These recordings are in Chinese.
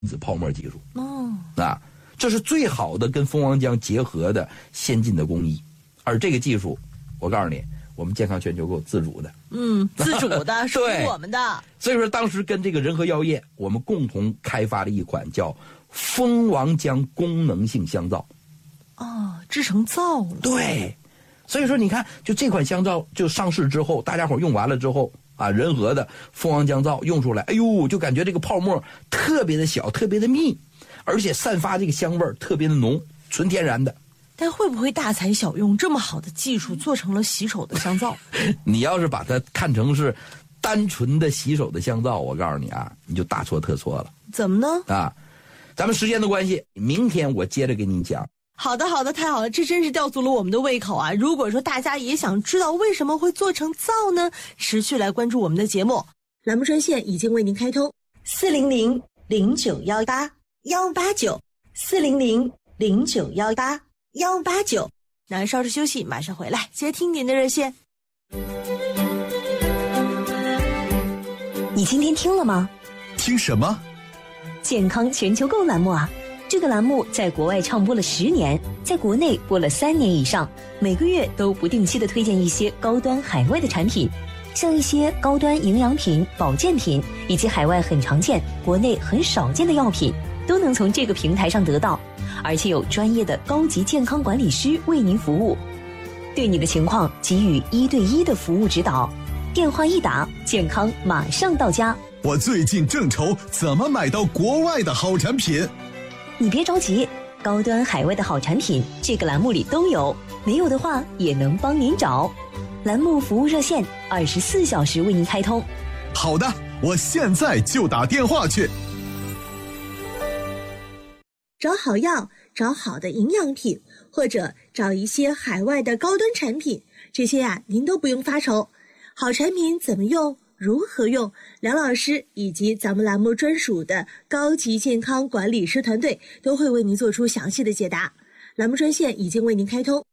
子泡沫技术。这是最好的跟蜂王浆结合的先进的工艺，而这个技术，我告诉你，我们健康全球购自主的， 自主的，属于我们的。 所以说，当时跟这个仁和药业，我们共同开发了一款叫蜂王浆功能性香皂。 制成皂了。 对，所以说你看，就这款香皂就上市之后，大家伙用完了之后仁和的蜂王浆皂用出来，哎呦，就感觉这个泡沫特别的小，特别的密，而且散发这个香味特别的浓，纯天然的。 但会不会大材小用，这么好的技术做成了洗手的香皂？ 你要是把它看成是单纯的洗手的香皂，我告诉你你就大错特错了。 怎么呢？ 咱们时间的关系，明天我接着给你讲。 好的，太好了，这真是吊足了我们的胃口啊！如果说大家也想知道为什么会做成皂呢，持续来关注我们的节目。栏目专线已经为您开通，400-0918-189，400-0918-189。那稍事休息，马上回来接听您的热线。 你今天听了吗？ 听什么？ 健康全球购栏目啊！这个栏目在国外唱播了10年，在国内播了3年以上，每个月都不定期的推荐一些高端海外的产品，像一些高端营养品、保健品，以及海外很常见、国内很少见的药品，都能从这个平台上得到，而且有专业的高级健康管理师为您服务，对你的情况给予1对1的服务指导。电话一打，健康马上到家。 我最近正愁怎么买到国外的好产品。 你别着急，高端海外的好产品这个栏目里都有，没有的话也能帮您找。栏目服务热线24小时为您开通。 好的，我现在就打电话去。 找好药，找好的营养品，或者找一些海外的高端产品，这些您都不用发愁。好产品怎么用？如何用？梁老师以及咱们栏目专属的高级健康管理师团队都会为您做出详细的解答。栏目专线已经为您开通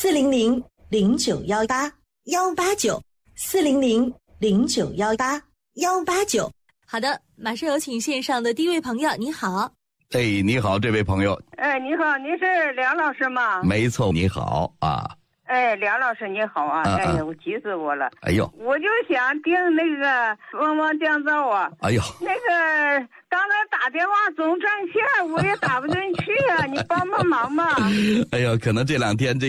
，400-0918-189，400-0918-189。好的，马上有请线上的第一位朋友，你好。 你好，这位朋友。 你好，您是梁老师吗？ 没错，你好啊。 梁老师你好啊！我急死我了！我就想订那个蜂王浆皂啊！那个刚才打电话总占线，我也打不进去啊！你帮帮忙吧！ 可能这2天